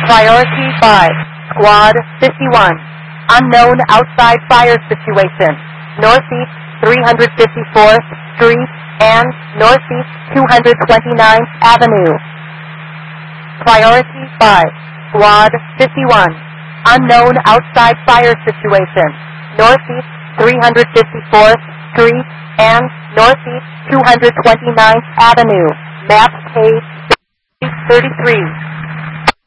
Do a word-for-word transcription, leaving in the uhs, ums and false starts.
Priority five, Squad fifty-one. Unknown outside fire situation. Northeast three hundred fifty-fourth Street and Northeast two hundred twenty-ninth Avenue. Priority five, Squad fifty-one. Unknown outside fire situation. Northeast three hundred fifty-fourth Street and Northeast two hundred twenty-ninth Avenue. Map page thirty-three.